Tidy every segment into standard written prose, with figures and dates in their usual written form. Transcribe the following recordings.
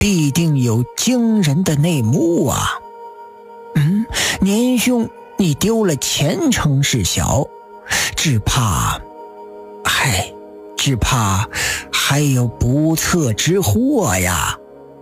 必定有惊人的内幕啊。年兄，你丢了前程事小，只怕还有不测之祸呀。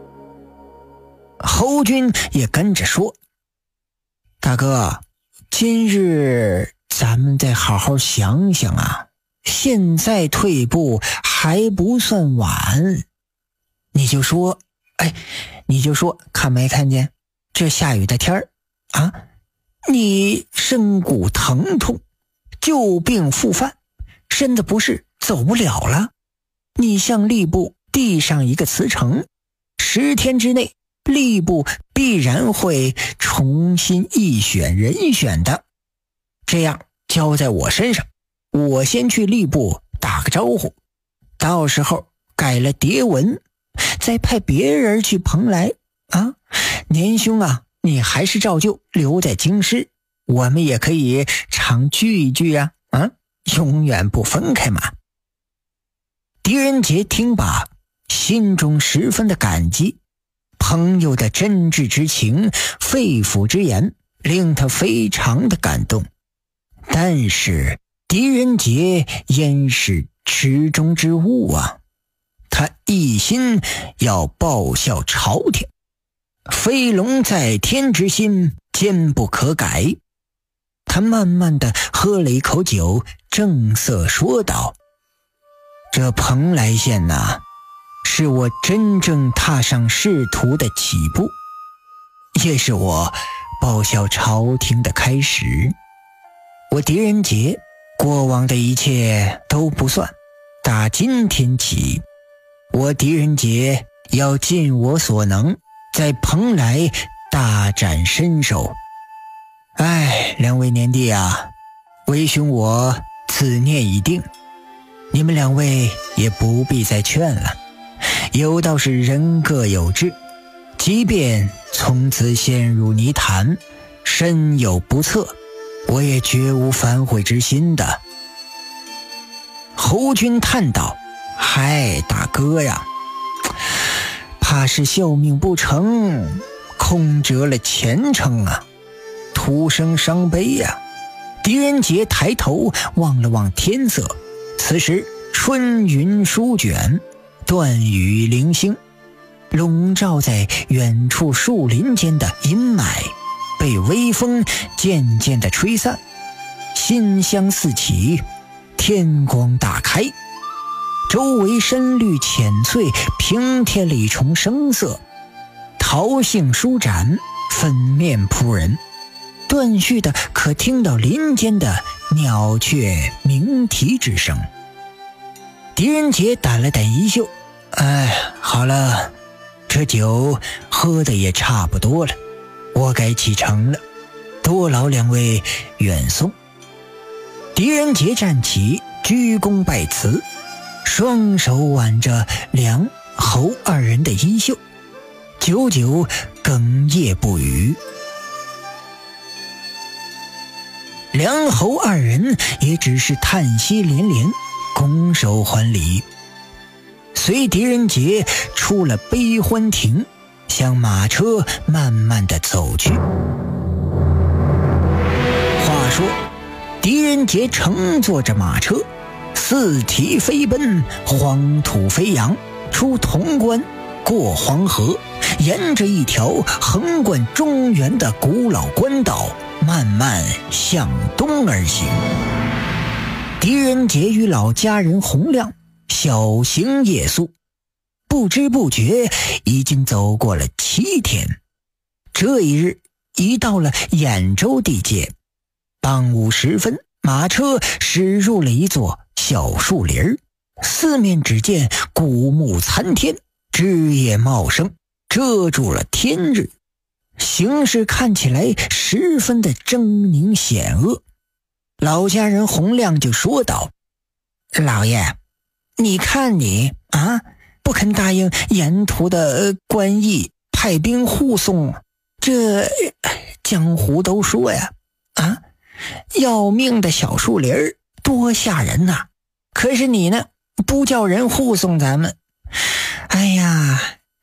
侯军也跟着说，大哥，今日咱们再好好想想啊，现在退步还不算晚。你就说看没看见这下雨的天儿啊，你身骨疼痛，旧病复犯，身子不适，走不了了。你向吏部递上一个辞呈，10天之内吏部必然会重新议选人选的，这样交在我身上，我先去吏部打个招呼，到时候改了牒文，再派别人去蓬莱啊。年兄啊，你还是照旧留在京师，我们也可以常聚一聚啊，永远不分开嘛。狄仁杰听罢，心中十分的感激，朋友的真挚之情，肺腑之言，令他非常的感动。但是狄仁杰焉是池中之物啊，他一心要报效朝廷，飞龙在天之心坚不可改。他慢慢地喝了一口酒，正色说道，这蓬莱县呐，是我真正踏上仕途的起步，也是我报效朝廷的开始。我狄仁杰过往的一切都不算，打今天起，我狄仁杰要尽我所能，在蓬莱大展身手。两位年弟啊，为兄我此念已定，你们两位也不必再劝了。有道是人各有志，即便从此陷入泥潭，身有不测，我也绝无反悔之心的。侯军叹道，大哥呀，怕是效命不成，空折了前程啊，徒生伤悲呀。狄仁杰抬头望了望天色，此时春云舒卷，断雨零星，笼罩在远处树林间的阴霾被微风渐渐地吹散，馨香四起，天光大开，周围深绿浅翠，平添了一重生色，桃杏舒展，粉面扑人，断续的可听到林间的鸟雀鸣啼之声。狄仁杰掸了掸衣袖，好了，这酒喝的也差不多了，我该启程了，多劳两位远送。狄仁杰站起，鞠躬拜辞，双手挽着梁侯二人的衣袖，久久哽咽不语。梁侯二人也只是叹息连连，拱手还礼，随狄仁杰出了悲欢亭，向马车慢慢地走去。话说狄仁杰乘坐着马车，四蹄飞奔，黄土飞扬，出潼关，过黄河，沿着一条横贯中原的古老官道慢慢向东而行。狄仁杰与老家人洪亮小行夜宿，不知不觉已经走过了7天。这一日已到了兖州地界，傍午时分，马车驶入了一座小树林，四面只见古木参天，枝叶茂盛，遮住了天日，形势看起来十分的狰狞险恶。老家人洪亮就说道，老爷，你看你不肯答应沿途的官役派兵护送，这江湖都说呀要命的小树林多吓人呐，可是你呢，不叫人护送咱们。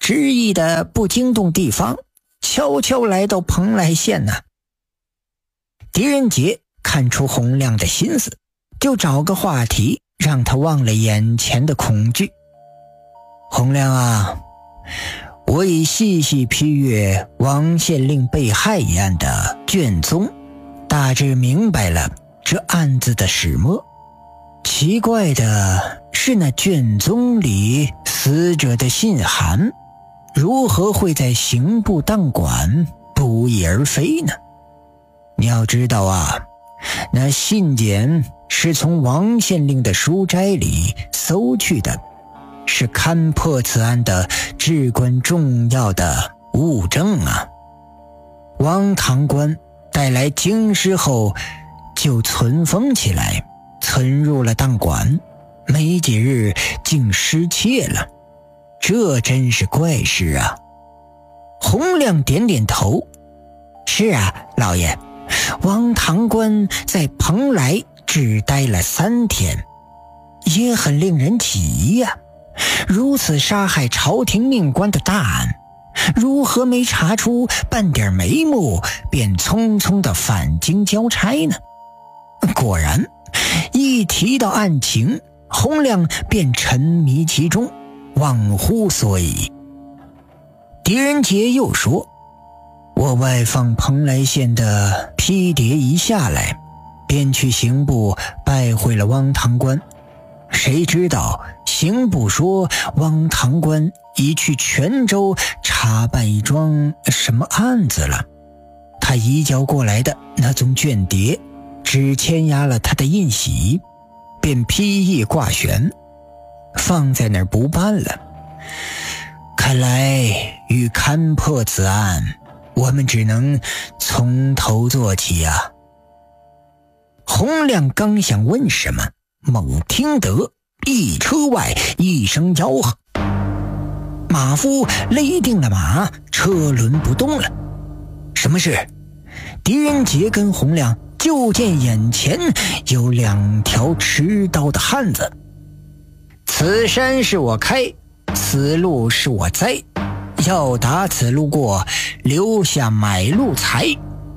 执意的不惊动地方，悄悄来到蓬莱县呢。狄仁杰看出洪亮的心思，就找个话题让他忘了眼前的恐惧。洪亮啊，我已细细批阅王县令被害一案的卷宗，大致明白了这案子的始末。奇怪的是，那卷宗里死者的信函如何会在刑部档馆不翼而飞呢？你要知道啊，那信件是从王县令的书斋里搜去的，是勘破此案的至关重要的物证啊。王堂官带来京师后就存封起来，存入了档馆，没几日竟失窃了，这真是怪事啊。洪亮点点头，是啊，老爷，王堂官在蓬莱只待了3天，也很令人起疑呀。如此杀害朝廷命官的大案，如何没查出半点眉目，便匆匆地返京交差呢？果然，一提到案情，洪亮便沉迷其中，忘乎所以。狄仁杰又说，我外放蓬莱县的批牒一下来，便去刑部拜会了汪堂官。谁知道刑部说汪堂官已去泉州查办一桩什么案子了，他移交过来的那宗卷牒只签押了他的印玺，便批议挂悬，放在那儿不办了。看来欲勘破此案，我们只能从头做起啊。洪亮刚想问什么，猛听得驿车外一声吆喝，马夫勒定了马，车轮不动了。什么事？狄仁杰跟洪亮就见眼前有2条持刀的汉子。此山是我开，此路是我栽，要打此路过，留下买路财。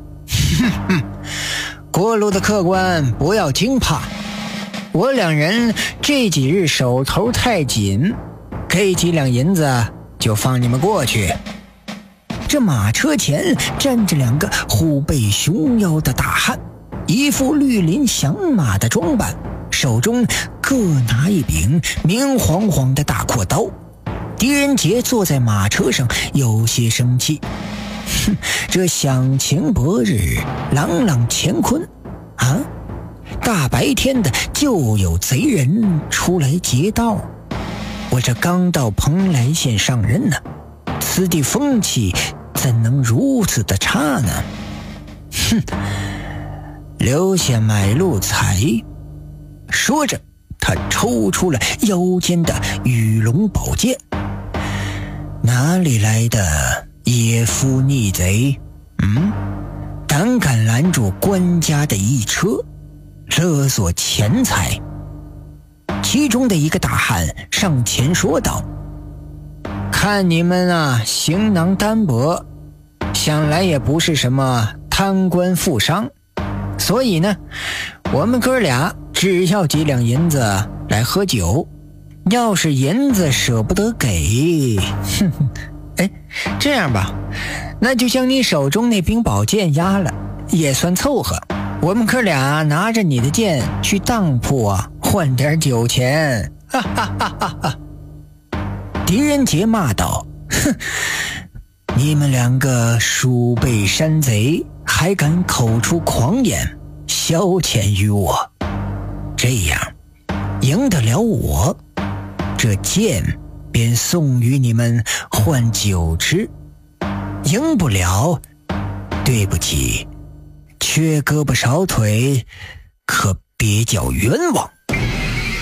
过路的客官不要惊怕，我2人这几日手头太紧，给几两银子就放你们过去。这马车前站着2个虎背熊腰的大汉，一副绿林响马的装扮，手中各拿一柄明晃晃的大阔刀。狄仁杰坐在马车上有些生气，这响晴博日，朗朗乾坤啊，大白天的就有贼人出来劫道。我这刚到蓬莱县上任呢，此地风气怎能如此的差呢？留下买路财。说着，他抽出了腰间的羽龙宝剑。哪里来的野夫逆贼？胆敢拦住官家的驿车，勒索钱财。其中的一个大汉上前说道，看你们啊，行囊单薄，想来也不是什么贪官富商，所以呢，我们哥俩只要几两银子来喝酒，要是银子舍不得给，这样吧，那就将你手中那柄宝剑押了，也算凑合。我们哥俩拿着你的剑去当铺啊，换点酒钱。狄仁杰骂道，你们2个鼠辈山贼，还敢口出狂言，消遣于我。这样赢得了我，这剑便送与你们换酒吃。赢不了，对不起，缺胳膊少腿，可别叫冤枉。